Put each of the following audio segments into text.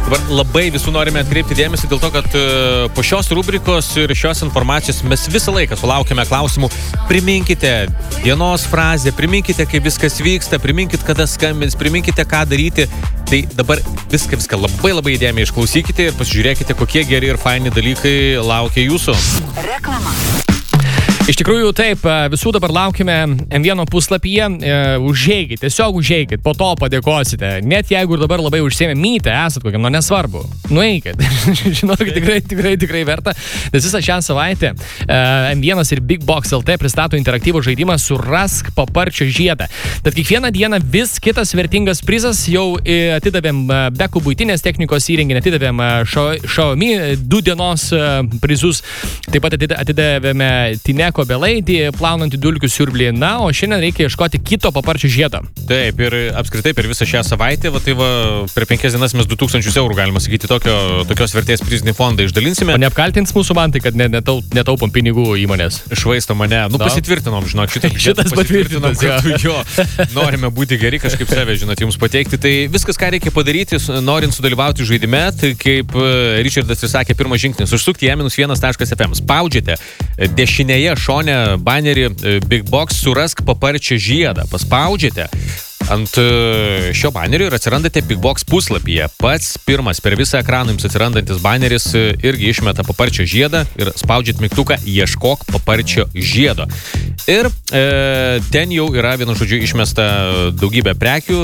Dabar labai visų norime atkreipti dėmesį dėl to, kad po šios rubrikos ir šios informacijos mes visą laiką sulaukime klausimų. Priminkite dienos frazę, priminkite, kaip viskas vyksta, priminkite, kada skambins, priminkite, ką daryti. Tai dabar viską labai įdėmiai išklausykite ir pasižiūrėkite, kokie geri ir faini dalykai laukia jūsų. Reklama. Iš tikrųjų, taip, visų dabar laukime M1 puslapyje, užeikit, tiesiog užeikit, po to padėkosite, net jeigu ir dabar labai užsiėmė mytę, esat kokiam, nesvarbu, nueikit, žinokit, tikrai verta, nes visą šią savaitę M1 ir Big Box LT pristato interaktyvų žaidimą Surask paparčio žiedą. Tad kiekvieną dieną vis kitas vertingas prizas, jau atidavėm Beko buitinės technikos įrenginį, atidavėm Xiaomi 2 dienos prizus, taip pat atidavėme Tineko belaidį, plaunantį dulkių siurblį, na, o šiandien reikia ieškoti kito paparčio žiedo. Taip, ir apskritai per visą šią savaitę, per 5 dienas mes 2000 eurų, galima sakyti, tokios vertės prizinį fondą išdalinsime. O neapkaltins mūsų bantai, kad netaupom pinigų įmonės? Išvaisto mane. Pasitvirtinom, žinok, šitas patvirtinom, jo. Norime būti geri, kažkaip save, jums pateikti. Tai viskas, ką reikia padaryti, norint sudalyvauti žaidime, tai kaip Richardas ir sakė, pirmas žingsnis, užsukti į -1.fm. Spaudžiate dešinėje šone banerį Big Box Surask paparčio žiedą. Paspaudžiate ant šio banerio ir atsirandate Big Box puslapyje. Pats pirmas per visą ekraną jums atsirandantis baneris irgi išmeta paparčio žiedą ir spaudžiat mygtuką Ieškok paparčio žiedo. Ir ten jau yra, vienu žodžiu, išmesta daugybė prekių,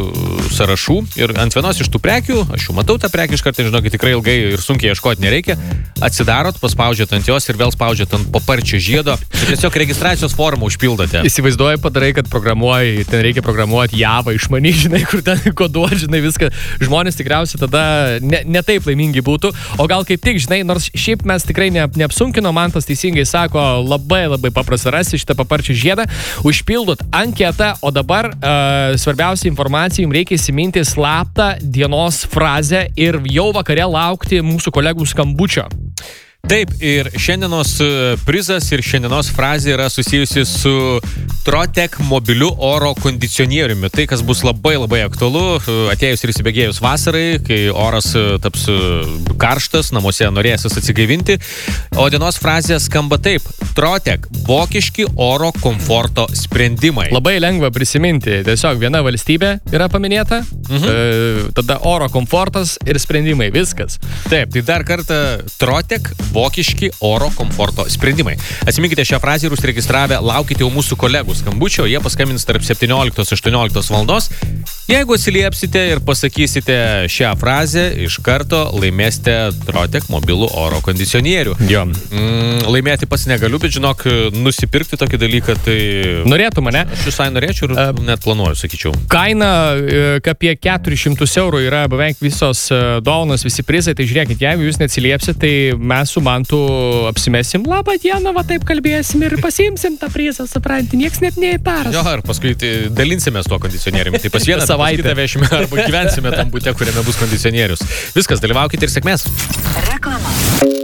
sąrašų. Ir ant vienos iš tų prekių, aš jau matau tą prekių iš karto, žinokit, tikrai ilgai ir sunkiai ieškoti nereikia. Atsidarot, paspaudžiat ant jos ir vėl spaudžiat ant paparčio žiedo. Ir tiesiog registracijos formą užpildote. Įsivaizduoju, padarai, kad programuoji, ten reikia programuoti Java išmany, žinai, kur ten koduoti, žinai, viską. Žmonės tikriausiai tada ne taip laimingi būtų. O gal kaip tik, žinai, nors šiaip mes tikrai neapsunkino, man tas teisingai sako, labai paprasta rasti šitą paparčio žiedą, užpildot anketą, o dabar svarbiausia informacija, jums reikia įsiminti slaptą dienos frazę ir jau vakare laukti mūsų kolegų skambučio. Taip, ir šiandienos prizas ir šiandienos frazė yra susijusi su Trotec mobiliu oro kondicionieriumi. Tai, kas bus labai aktualu, atėjus ir įsibėgėjus vasarai, kai oras taps karštas, namuose norėsis atsigaivinti. O dienos frazė skamba taip: Trotec vokiški oro komforto sprendimai. Labai lengva prisiminti, tiesiog viena valstybė yra paminėta, tada oro komfortas ir sprendimai, viskas. Taip, tai dar kartą Trotec vokiški oro komforto sprendimai. Atsiminkite šią frazę ir užsiregistravę, laukite jau mūsų kolegų skambučio, jie paskambins tarp 17-18 valandos. Jeigu atsiliepsite ir pasakysite šią frazę, iš karto laimėsite Trotec mobilų oro kondicionierių. Jo. Laimėti pats negaliu, bet žinok, nusipirkti tokį dalyką, tai... Norėtų mane? Aš visai norėčiau ir net planuoju, sakyčiau. Kaina apie 400 eurų yra beveik visos dovanos, visi prizai, tai žiūrėkit, jeigu jūs neatsiliepsit, tai mes su Mantu apsimesim, labą dieną, va taip kalbėsim ir pasiimsim tą prizą, supranti, nieks net neįtaras. Jo, ir paskui dalinsimės tuo kondicionieriumi. Tai pas vieną savaitę vešime arba gyvensime tam bute, kuriame bus kondicionierius. Viskas, dalyvaukite ir sėkmės. Reklama.